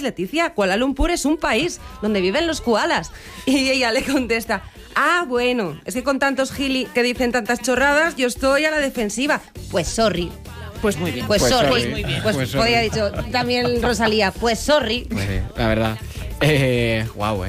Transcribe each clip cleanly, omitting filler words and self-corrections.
Leticia, Kuala Lumpur es un país donde viven los koalas. Y ella le contesta, bueno, es que con tantos gili que dicen tantas chorradas, yo estoy a la defensiva. Pues sorry. Pues muy bien. Pues sorry. Pues muy bien. Pues podría haber dicho también Rosalía, pues sorry. Pues sí, la verdad. Guau,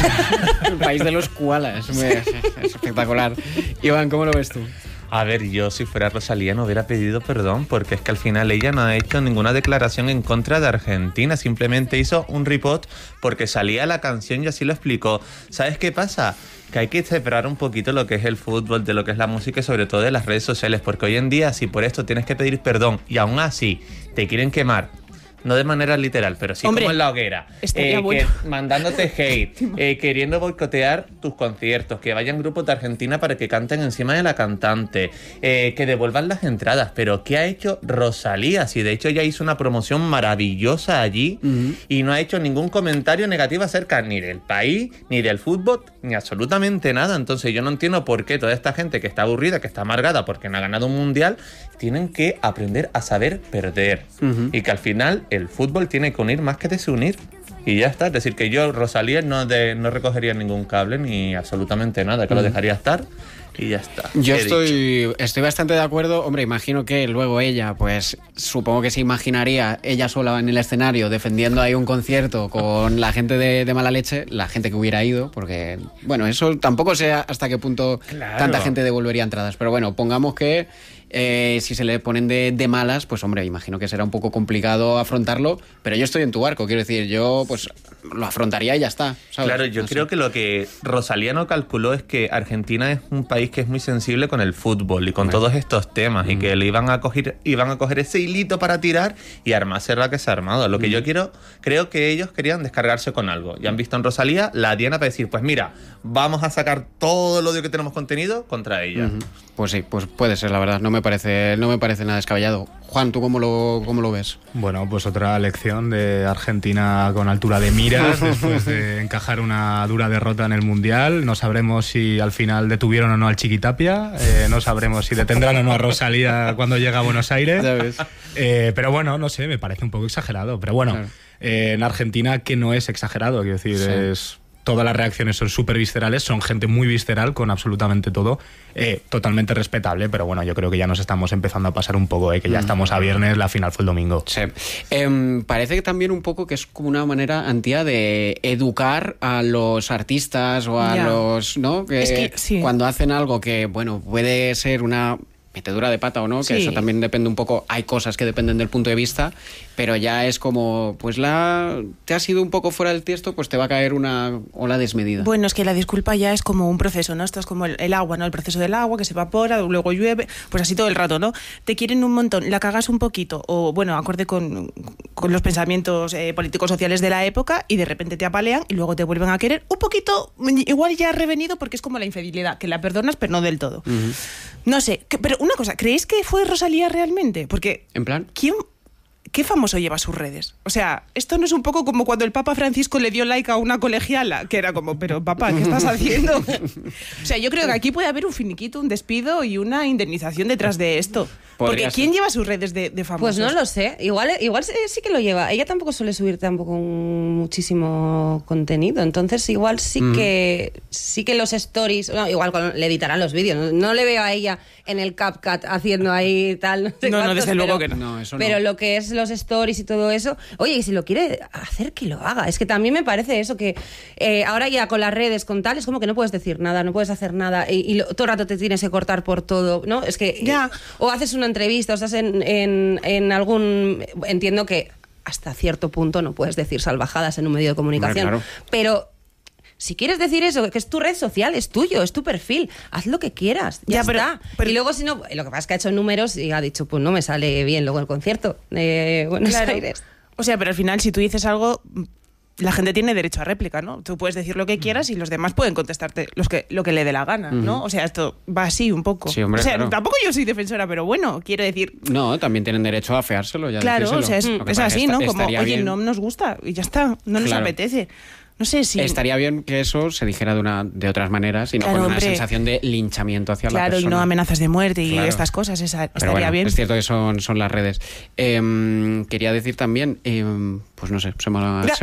El país de los koalas. Es espectacular. Iván, ¿cómo lo ves tú? A ver, yo si fuera Rosalía no hubiera pedido perdón, porque es que al final ella no ha hecho ninguna declaración en contra de Argentina, simplemente hizo un repost porque salía la canción y así lo explicó. ¿Sabes qué pasa? Que hay que separar un poquito lo que es el fútbol de lo que es la música y sobre todo de las redes sociales, porque hoy en día si por esto tienes que pedir perdón y aún así te quieren quemar, no de manera literal, pero sí, hombre, como en la hoguera, bueno, mandándote hate, queriendo boicotear tus conciertos, que vayan grupos de Argentina para que canten encima de la cantante, que devuelvan las entradas. Pero ¿qué ha hecho Rosalía? Si de hecho ella hizo una promoción maravillosa allí y no ha hecho ningún comentario negativo acerca ni del país, ni del fútbol, ni absolutamente nada. Entonces yo no entiendo por qué toda esta gente que está aburrida, que está amargada porque no ha ganado un mundial, tienen que aprender a saber perder. Y que al final el fútbol tiene que unir más que desunir. Y ya está. Es decir, que yo, Rosalía, no recogería ningún cable ni absolutamente nada, que lo dejaría estar y ya está. Yo estoy bastante de acuerdo. Hombre, imagino que luego ella, pues supongo que se imaginaría ella sola en el escenario defendiendo ahí un concierto con la gente de mala leche, la gente que hubiera ido, porque, bueno, eso tampoco sé hasta qué punto tanta gente devolvería entradas. Pero bueno, pongamos que si se le ponen de malas, pues hombre, imagino que será un poco complicado afrontarlo, pero yo estoy en tu barco, quiero decir, yo pues lo afrontaría y ya está, ¿sabes? Claro, yo creo que lo que Rosalía no calculó es que Argentina es un país que es muy sensible con el fútbol y con todos estos temas y que le iban a coger ese hilito para tirar y armarse la que se ha armado. Lo que yo creo que ellos querían descargarse con algo y han visto en Rosalía la diana para decir, pues mira, vamos a sacar todo el odio que tenemos contenido contra ella. Pues sí, pues puede ser, la verdad, no me parece nada descabellado. Juan, ¿tú cómo lo ves? Bueno, pues otra lección de Argentina con altura de miras después de encajar una dura derrota en el Mundial. No sabremos si al final detuvieron o no al Chiquitapia, no sabremos si detendrán o no a Rosalía cuando llega a Buenos Aires. ¿Sabes? Pero bueno, no sé, me parece un poco exagerado. Pero bueno, claro. En Argentina que no es exagerado, quiero decir, es... Todas las reacciones son súper viscerales, son gente muy visceral con absolutamente todo, totalmente respetable, pero bueno, yo creo que ya nos estamos empezando a pasar un poco, que ya estamos a viernes, la final fue el domingo. Sí. Parece que también un poco que es como una manera, Antía, de educar a los artistas o a los, ¿no? Que cuando hacen algo que, bueno, puede ser una metedura de pata o no, que eso también depende un poco, hay cosas que dependen del punto de vista, pero ya es como, pues te has ido un poco fuera del tiesto, pues te va a caer una ola desmedida. Bueno, es que la disculpa ya es como un proceso, ¿no? Esto es como el agua, ¿no? El proceso del agua que se evapora, luego llueve, pues así todo el rato, ¿no? Te quieren un montón, la cagas un poquito, o bueno, acorde con los pensamientos políticos sociales de la época y de repente te apalean y luego te vuelven a querer un poquito, igual ya revenido, porque es como la infidelidad, que la perdonas pero no del todo. No sé, pero una cosa, ¿creéis que fue Rosalía realmente? Porque, ¿en plan? ¿Qué famoso lleva sus redes? O sea, esto no es un poco como cuando el Papa Francisco le dio like a una colegiala, que era como, pero papá, ¿qué estás haciendo? O sea, yo creo que aquí puede haber un finiquito, un despido y una indemnización detrás de esto. Porque ¿quién lleva sus redes de famosos? Pues no lo sé, igual sí que lo lleva. Ella tampoco suele subir tampoco muchísimo contenido, entonces igual sí que los stories, no, igual le editarán los vídeos, no le veo a ella en el CapCut haciendo ahí tal, no, desde luego que no. No, eso pero no. lo que es los stories y todo eso, oye, y si lo quiere hacer, que lo haga. Es que también me parece eso, que ahora ya con las redes, con tal, es como que no puedes decir nada, no puedes hacer nada y todo el rato te tienes que cortar por todo, ¿no? Es que ya. O haces una entrevista o estás en algún... Entiendo que hasta cierto punto no puedes decir salvajadas en un medio de comunicación, claro. Pero si quieres decir eso, que es tu red social, es tuyo, es tu perfil, haz lo que quieras, ya está. Pero... Y luego si no, lo que pasa es que ha hecho números y ha dicho, pues no me sale bien luego el concierto de Buenos Aires. O sea, pero al final si tú dices algo... La gente tiene derecho a réplica, ¿no? Tú puedes decir lo que quieras y los demás pueden contestarte lo que le dé la gana, ¿no? O sea, esto va así un poco. Sí, hombre, o sea, claro. Tampoco yo soy defensora, pero bueno, quiero decir... No, también tienen derecho a afeárselo. Ya claro, decírselo. o sea, es así, ¿no? Como, oye, bien. no nos gusta y ya está, no nos apetece. No sé si... Estaría bien que eso se dijera de otras maneras y no con una sensación de linchamiento hacia la persona. Claro, y no amenazas de muerte y estas cosas, estaría bien. Es cierto que son las redes. Quería decir también, pues no sé, se me ha